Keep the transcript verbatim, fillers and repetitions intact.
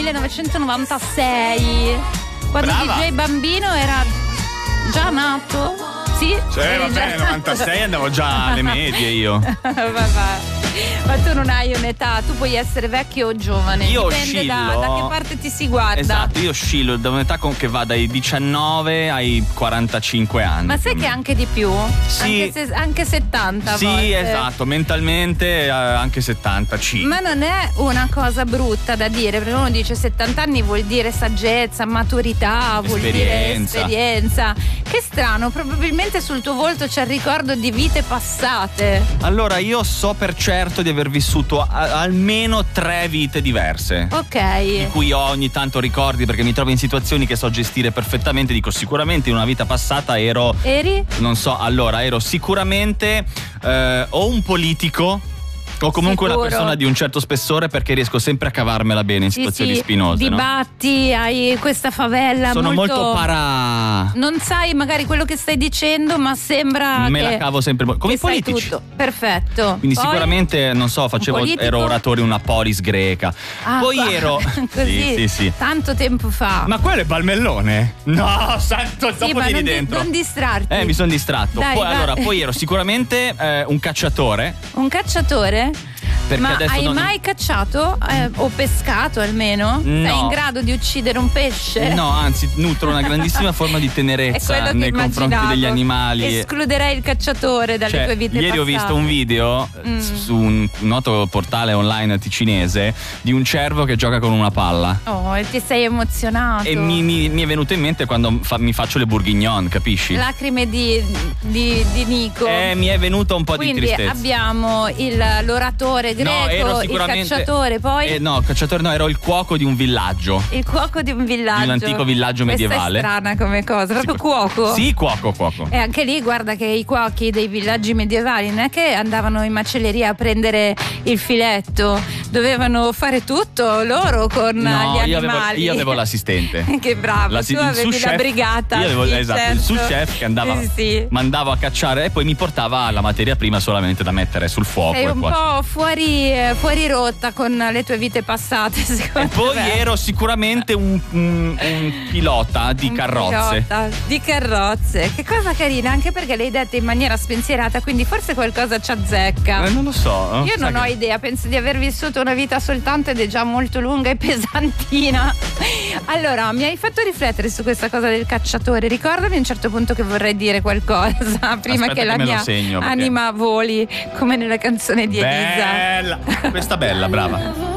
millenovecentonovantasei, quando Brava. D J Bambino era già nato. Sì? Cioè, Eri vabbè, già- novantasei andavo già alle medie io. Vabbè. Ma tu non hai un'età, tu puoi essere vecchio o giovane. Io Dipende da, oscillo. da che parte ti si guarda. Esatto, io oscillo da un'età con- che va dai diciannove ai quarantacinque anni. Ma sai più o che meno. anche di più? Sì. Anche, se- anche settanta a Sì, volte. esatto, mentalmente eh, anche settantacinque. Ma non è una cosa brutta da dire, perché uno dice settanta anni vuol dire saggezza, maturità, vuol Esperienza. dire esperienza. Che strano, probabilmente sul tuo volto c'è il ricordo di vite passate. Allora, io so per certo di aver vissuto a- almeno tre vite diverse. Di Ok. cui ho ogni tanto ricordi perché mi trovo in situazioni che so gestire perfettamente. Dico, sicuramente in una vita passata ero, Eri? non so, allora ero sicuramente eh, o un politico o comunque Sicuro. una persona di un certo spessore, perché riesco sempre a cavarmela bene in Sì, situazioni sì, spinose, no? Dibatti, hai questa favela Sono molto, molto para. Non sai magari quello che stai dicendo, ma sembra Me che la cavo sempre mo- come che i sai politici. tutto. Perfetto. Quindi Poi? sicuramente, non so, facevo, Un politico? ero oratore in una polis greca. Ah, Poi qua- ero. così, Sì, sì, sì. tanto tempo fa. Ma quello è Palmellone? No, santo, Sì, dopo ma vieni non, di- dentro. non distrarti. Eh, mi sono distratto. Dai, poi, vai. allora, poi ero sicuramente eh, un cacciatore. Un cacciatore? Perché Ma adesso hai non- mai cacciato eh, o pescato almeno? No. Sei in grado di uccidere un pesce? No, anzi, nutro una grandissima forma di È tenerezza quello che nei confronti immaginavo. degli animali. Escluderei il cacciatore dalle Cioè, tue vite ieri ho passate. visto un video eh, Mm. su un noto portale online ticinese di un cervo che gioca con una palla. Oh, e ti sei emozionato. E mi, mi- mi è venuto in mente quando fa- mi faccio le bourguignon, capisci? Lacrime di, di, di Nico. Eh, mi è venuto un po' Quindi di tristezza. abbiamo il, l'oratore greco, No, ero il sicuramente. cacciatore, poi Eh, no, cacciatore no, ero il cuoco di un villaggio. il cuoco di un villaggio. Di un antico villaggio Questa medievale. è strana come cosa, proprio cuoco. Sì, cuoco, cuoco. E anche lì guarda che i cuochi dei villaggi medievali non è che andavano in macelleria a prendere il filetto, dovevano fare tutto loro con No, gli io avevo, animali. io avevo l'assistente. Che bravo, La- tu il avevi la sous-chef. brigata. Io avevo, sì, esatto, certo. il sous-chef che andava, Sì, sì. mandavo a cacciare e poi mi portava la materia prima solamente da mettere sul fuoco. Sei e un poi- po' fuori, eh, fuori rotta con le tue vite passate, secondo E poi me. ero sicuramente un, un- un pilota di Un carrozze. pilota di carrozze. Che cosa carina, anche perché l'hai detta in maniera spensierata, quindi forse qualcosa ci azzecca. Eh, non lo so. Io non Sai ho che- idea, penso di aver vissuto una vita soltanto ed è già molto lunga e pesantina. Allora, mi hai fatto riflettere su questa cosa del cacciatore. Ricordami a un certo punto che vorrei dire qualcosa prima Aspetta che la che me lo mia segno, perché- anima voli come nella canzone di Elisa. Bella! Questa bella, brava.